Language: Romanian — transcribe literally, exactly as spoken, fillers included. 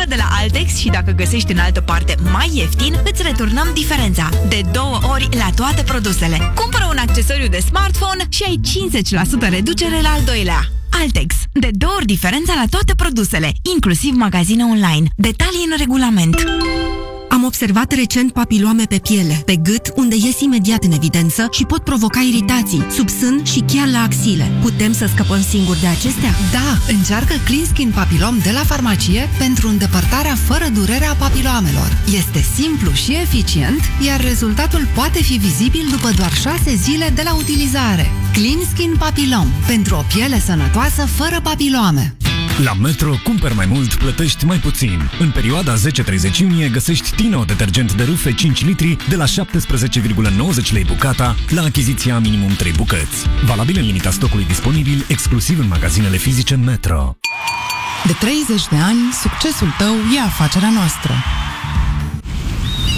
de la Altex și dacă găsești în altă parte mai ieftin, îți returnăm diferența. De două ori la toate produsele. Cumpără un accesoriu de smartphone și ai cincizeci la sută reducere la al doilea. Altex. De două ori diferența la toate produsele, inclusiv magazine online. Detalii în regulament. Am observat recent papiloame pe piele, pe gât, unde ies imediat în evidență și pot provoca iritații, sub sân și chiar la axile. Putem să scăpăm singuri de acestea? Da, încearcă Clean Skin Papilom de la farmacie pentru îndepărtarea fără durere a papiloamelor. Este simplu și eficient, iar rezultatul poate fi vizibil după doar șase zile de la utilizare. Clean Skin Papilom, pentru o piele sănătoasă fără papiloame. La Metro, cumperi mai mult, plătești mai puțin. În perioada zece treizeci iunie găsești Tino detergent de rufe cinci litri de la șaptesprezece virgulă nouăzeci lei bucata la achiziția minimum trei bucăți. Valabil în limita stocului disponibil, exclusiv în magazinele fizice Metro. De treizeci de ani, succesul tău e afacerea noastră.